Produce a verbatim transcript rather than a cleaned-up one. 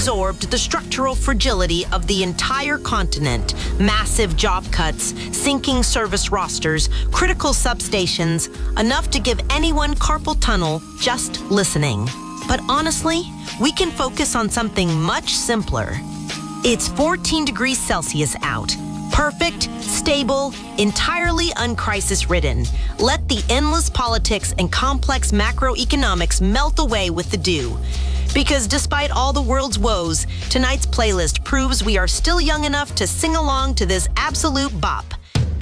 absorbed the structural fragility of the entire continent. Massive job cuts, sinking service rosters, critical substations, enough to give anyone carpal tunnel just listening. But honestly, we can focus on something much simpler. It's fourteen degrees Celsius out. Perfect, stable, entirely uncrisis-ridden. Let the endless politics and complex macroeconomics melt away with the dew. Because despite all the world's woes, tonight's playlist proves we are still young enough to sing along to this absolute bop.